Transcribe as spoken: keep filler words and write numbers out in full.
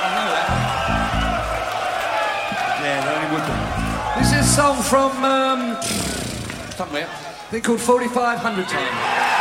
know that. Yeah, they only would be. This is a song from um, Somewhere. I think called forty-five hundred Time.